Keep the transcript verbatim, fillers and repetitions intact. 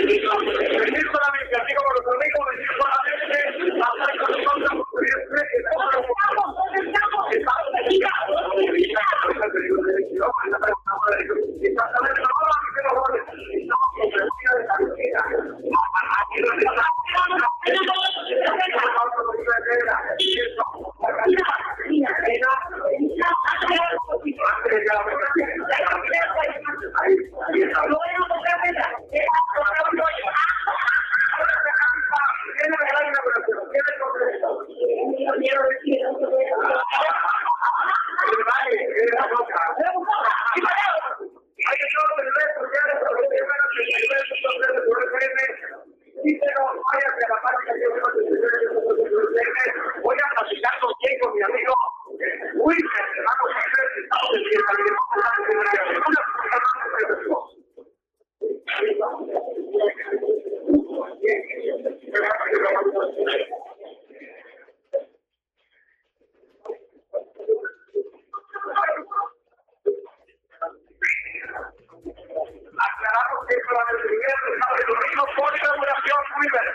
Venir solamente, así como los amigos, venir solamente, pasar con nosotros, porque yo sé que estamos, estamos, exactamente, no vamos a hacer los goles, estamos con preguntas de la aquí lo estamos. Voy a platicar contigo con mi amigo Luis, hermano aclaramos que para el primer domingo por inauguración River.